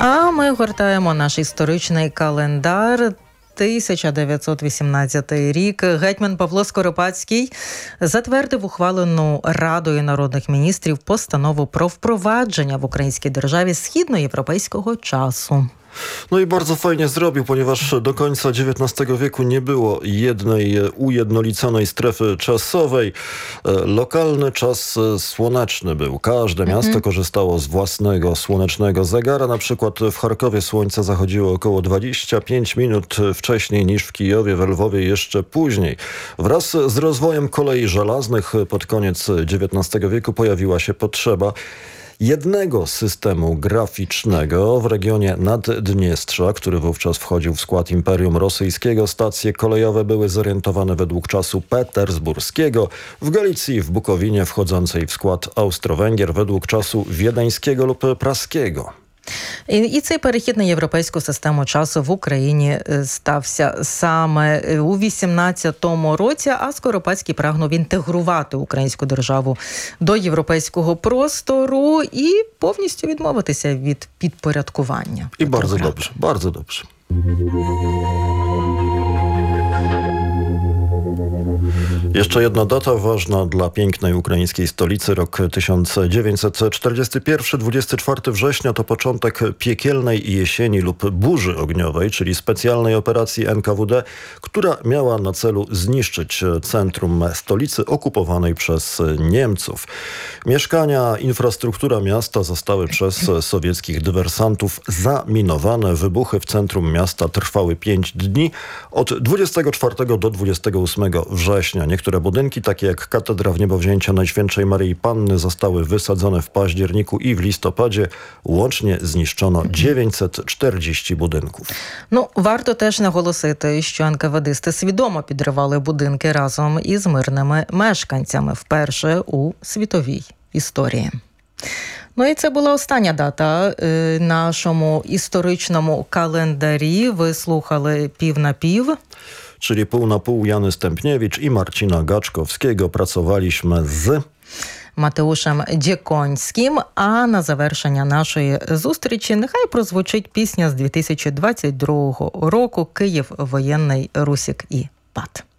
А ми гортаємо наш історичний календар. 1918 рік гетьман Павло Скоропадський затвердив ухвалену Радою народних міністрів постанову про вprowadzenia w ukraińskiej державі східноєвропейського часу. No i bardzo fajnie zrobił, ponieważ do końca XIX wieku nie było jednej ujednoliconej strefy czasowej. Lokalny czas słoneczny był. Każde miasto korzystało z własnego słonecznego zegara. Na przykład w Charkowie słońce zachodziło około 25 minut wcześniej niż w Kijowie, w Lwowie jeszcze później. Wraz z rozwojem kolei żelaznych pod koniec XIX wieku pojawiła się potrzeba jednego systemu graficznego w regionie Naddniestrza, który wówczas wchodził w skład Imperium Rosyjskiego. Stacje kolejowe były zorientowane według czasu petersburskiego, w Galicji, w Bukowinie wchodzącej w skład Austro-Węgier według czasu wiedeńskiego lub praskiego. І цей перехід на європейську систему часу в Україні стався саме у 18-му році, а Скоропадський прагнув інтегрувати українську державу до європейського простору і повністю відмовитися від підпорядкування. І bardzo dobrze, bardzo dobrze. Jeszcze jedna data ważna dla pięknej ukraińskiej stolicy. Rok 1941, 24 września to początek piekielnej jesieni lub burzy ogniowej, czyli specjalnej operacji NKWD, która miała na celu zniszczyć centrum stolicy okupowanej przez Niemców. Mieszkania, infrastruktura miasta zostały przez sowieckich dywersantów zaminowane. Wybuchy w centrum miasta trwały 5 dni, od 24 do 28 września. Niektóre budynki, takie jak Katedra Wniebowzięcia Najświętszej Maryi Panny, zostały wysadzone w październiku i w listopadzie. Łącznie zniszczono 940 budynków. Варто теж наголосити, що НКВДисти свідомо підривали будинки разом із мирними мешканцями вперше у світовій історії. І це була остання дата нашому історичному календарі. Ви слухали «Пів на пів». Czyli pół na pół Jany Stępniewicz i Marcina Gaczkowskiego. Pracowaliśmy z Матеушем Дєконським. А на завершення нашої зустрічі нехай прозвучить пісня з 2022 року «Київ. Воєнний Русік і Пат».